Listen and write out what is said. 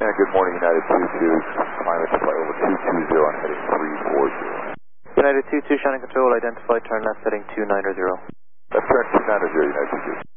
United, good morning, United 22, climb at flight level 220 on heading 340. United 22, Shannon Control, identify turn left heading 290. That's correct, 290, United 22.